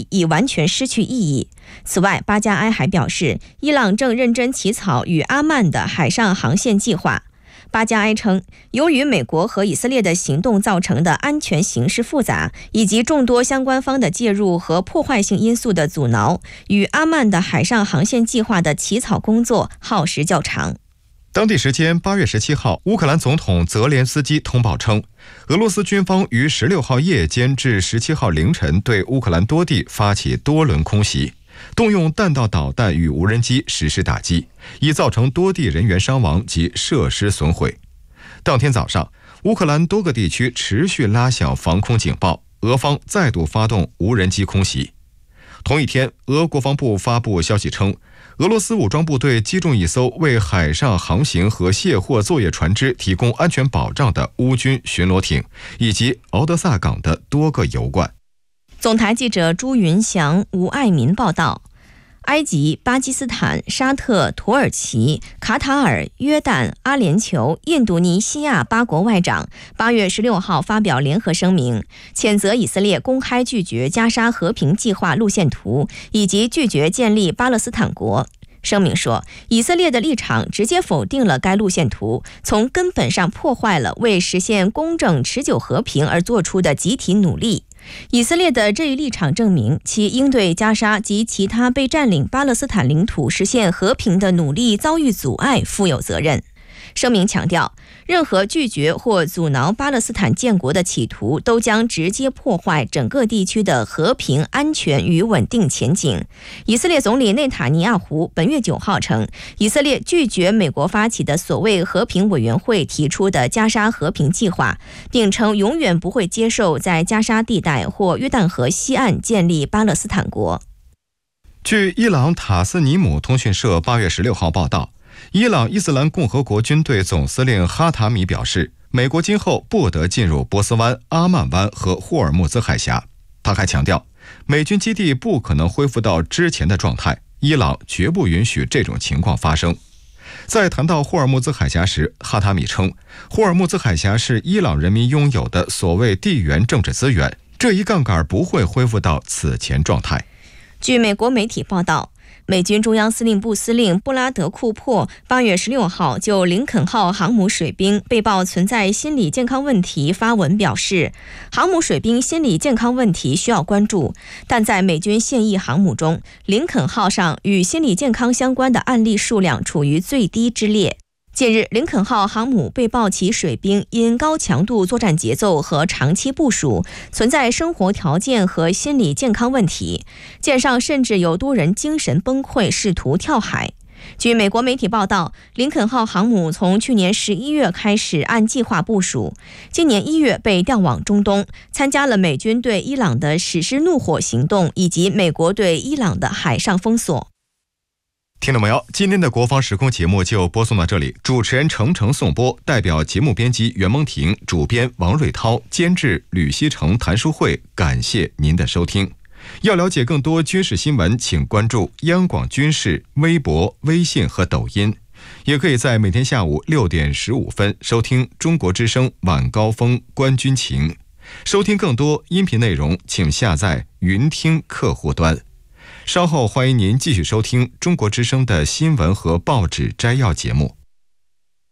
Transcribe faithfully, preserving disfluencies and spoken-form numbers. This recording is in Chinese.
已完全失去意义。此外，巴加埃还表示，伊朗正认真起草与阿曼的海上航线计划。巴加埃称，由于美国和以色列的行动造成的安全形势复杂，以及众多相关方的介入和破坏性因素的阻挠，与阿曼的海上航线计划的起草工作耗时较长。 当地时间八月十七号，乌克兰总统泽连斯基通报称，俄罗斯军方于十六号夜间至十七号凌晨对乌克兰多地发起多轮空袭，动用弹道导弹与无人机实施打击，已造成多地人员伤亡及设施损毁。当天早上，乌克兰多个地区持续拉响防空警报，俄方再度发动无人机空袭。同一天，俄国防部发布消息称，俄罗斯武装部队击中一艘为海上航行和卸货作业船只提供安全保障的乌军巡逻艇，以及敖德萨港的多个油罐。 总台记者朱云祥、吴爱民报道。埃及、巴基斯坦、沙特、土耳其、卡塔尔、约旦、阿联酋、印度尼西亚八国外长八月十六号发表联合声明，谴责以色列公开拒绝加沙和平计划路线图，以及拒绝建立巴勒斯坦国。声明说，以色列的立场直接否定了该路线图，从根本上破坏了为实现公正持久和平而做出的集体努力。以色列的这一立场证明，其应对加沙及其他被占领巴勒斯坦领土实现和平的努力遭遇阻碍，负有责任。声明强调，任何拒绝或阻挠巴勒斯坦建国的企图都将直接破坏整个地区的和平、安全与稳定前景。以色列总理内塔尼亚胡本月九号称，以色列拒绝美国发起的所谓和平委员会提出的加沙和平计划，并称永远不会接受在加沙地带或约旦河西岸建立巴勒斯坦国。 据伊朗塔斯尼姆通讯社八月十六号报道，伊朗伊斯兰共和国军队总司令哈塔米表示，美国今后不得进入波斯湾、阿曼湾和霍尔木兹海峡。他还强调，美军基地不可能恢复到之前的状态，伊朗绝不允许这种情况发生。在谈到霍尔木兹海峡时，哈塔米称，霍尔木兹海峡是伊朗人民拥有的所谓地缘政治资源，这一杠杆不会恢复到此前状态。 据美国媒体报道，美军中央司令部司令布拉德库珀八月十六号就林肯号航母水兵被曝存在心理健康问题发文表示，航母水兵心理健康问题需要关注，但在美军现役航母中，林肯号上与心理健康相关的案例数量处于最低之列。近日，林肯号航母被曝其水兵因高强度作战节奏和长期部署，存在生活条件和心理健康问题，舰上甚至有多人精神崩溃，试图跳海。据美国媒体报道，林肯号航母从去年十一月开始按计划部署，今年一月被调往中东，参加了美军对伊朗的实施怒火行动，以及美国对伊朗的海上封锁。 听众朋友，今天的国防时空节目就播送到这里，主持人程程颂播，代表节目编辑袁蒙婷，主编王瑞涛，监制吕希成、谭淑慧，感谢您的收听。要了解更多军事新闻，请关注央广军事微博、微信和抖音，也可以在每天下午六点十五分收听中国之声晚高峰观军情。收听更多音频内容，请下载云听客户端。稍后欢迎您继续收听中国之声的新闻和报纸摘要节目。